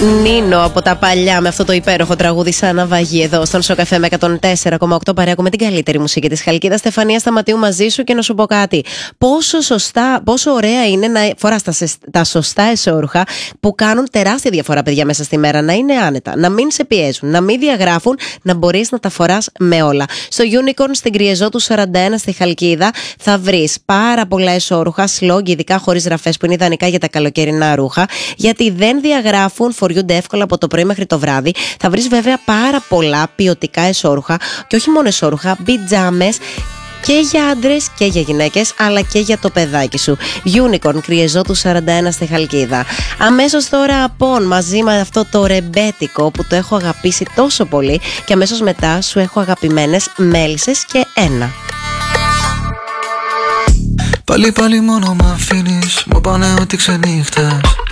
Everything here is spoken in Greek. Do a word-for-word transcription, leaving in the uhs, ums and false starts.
Νίνο από τα παλιά με αυτό το υπέροχο τραγούδι σαν ναυαγή εδώ στον Σοκ εφ εμ εκατόν τέσσερα κόμμα οκτώ, παρέα με την καλύτερη μουσική της Χαλκίδας. Στεφανία Σταματίου μαζί σου, και να σου πω κάτι. Πόσο σωστά, πόσο ωραία είναι να φοράς τα, τα σωστά εσώρουχα που κάνουν τεράστια διαφορά, παιδιά, μέσα στη μέρα. Να είναι άνετα, να μην σε πιέζουν, να μην διαγράφουν, να μπορείς να τα φοράς με όλα. Στο Unicorn στην Κριεζότου σαράντα ένα στη Χαλκίδα θα βρεις πάρα πολλά εσώρουχα, σλόγγ, ειδικά χωρίς ραφές, που είναι ιδανικά για τα καλοκαιρινά ρούχα, γιατί δεν διαγράφουν, φοριούνται εύκολα από το πρωί μέχρι το βράδυ. Θα βρεις βέβαια πάρα πολλά ποιοτικά εσώρουχα, και όχι μόνο εσώρουχα, πιτζάμες και για άντρες και για γυναίκες, αλλά και για το παιδάκι σου. Unicorn, Κριεζότου σαράντα ένα στη Χαλκίδα. Αμέσως τώρα Απόν, μαζί με αυτό το ρεμπέτικο που το έχω αγαπήσει τόσο πολύ, και αμέσως μετά σου έχω αγαπημένες μέλισσες και ένα. Πάλι πάλι μόνο μ' αφήνεις, μου πάνε ότι ξενύχτας.